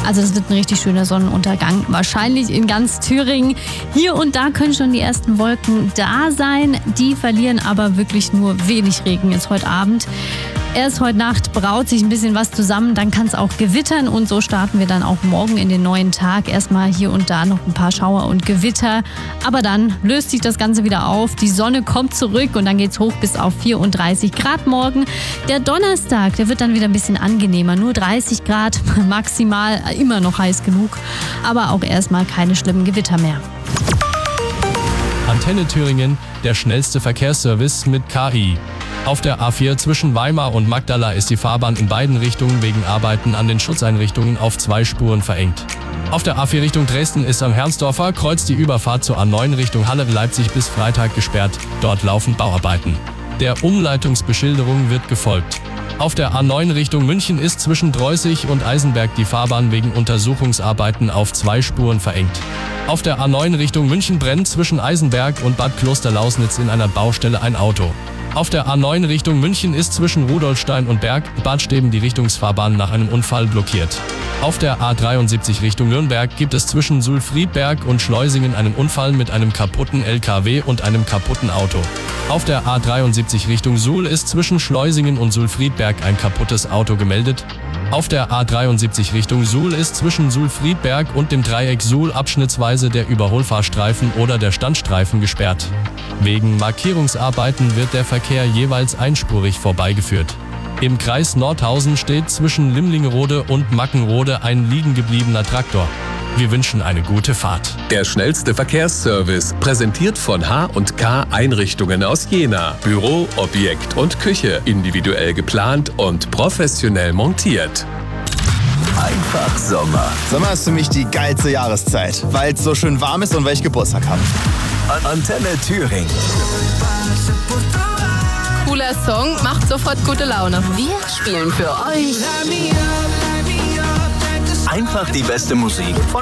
Also es wird ein richtig schöner Sonnenuntergang. Wahrscheinlich in ganz Thüringen. Hier und da können schon die ersten Wolken da sein. Die verlieren aber wirklich nur wenig Regen jetzt heute Abend. Erst heute Nacht braut sich ein bisschen was zusammen, dann kann es auch gewittern und so starten wir dann auch morgen in den neuen Tag. Erstmal hier und da noch ein paar Schauer und Gewitter, aber dann löst sich das Ganze wieder auf. Die Sonne kommt zurück und dann geht's hoch bis auf 34 Grad morgen. Der Donnerstag, der wird dann wieder ein bisschen angenehmer, nur 30 Grad maximal, immer noch heiß genug, aber auch erstmal keine schlimmen Gewitter mehr. Antenne Thüringen, der schnellste Verkehrsservice mit KI. Auf der A4 zwischen Weimar und Magdala ist die Fahrbahn in beiden Richtungen wegen Arbeiten an den Schutzeinrichtungen auf 2 Spuren verengt. Auf der A4 Richtung Dresden ist am Herrnsdorfer Kreuz die Überfahrt zur A9 Richtung Halle-Leipzig bis Freitag gesperrt. Dort laufen Bauarbeiten. Der Umleitungsbeschilderung wird gefolgt. Auf der A9 Richtung München ist zwischen Dreußig und Eisenberg die Fahrbahn wegen Untersuchungsarbeiten auf 2 Spuren verengt. Auf der A9 Richtung München brennt zwischen Eisenberg und Bad Klosterlausnitz in einer Baustelle ein Auto. Auf der A9 Richtung München ist zwischen Rudolfstein und Bad Steben die Richtungsfahrbahn nach einem Unfall blockiert. Auf der A73 Richtung Nürnberg gibt es zwischen Sulfriedberg und Schleusingen einen Unfall mit einem kaputten LKW und einem kaputten Auto. Auf der A73 Richtung Suhl ist zwischen Schleusingen und Sulfriedberg ein kaputtes Auto gemeldet. Auf der A73 Richtung Suhl ist zwischen Sulfriedberg und dem Dreieck Suhl abschnittsweise der Überholfahrstreifen oder der Standstreifen gesperrt. Wegen Markierungsarbeiten wird der Verkehr jeweils einspurig vorbeigeführt. Im Kreis Nordhausen steht zwischen Limlingerode und Mackenrode ein liegengebliebener Traktor. Wir wünschen eine gute Fahrt. Der schnellste Verkehrsservice, präsentiert von H&K Einrichtungen aus Jena. Büro, Objekt und Küche, individuell geplant und professionell montiert. Einfach Sommer. Sommer ist für mich die geilste Jahreszeit, weil es so schön warm ist und weil ich Geburtstag habe. Antenne Thüringen. Cooler Song, macht sofort gute Laune. Wir spielen für euch Einfach die beste Musik von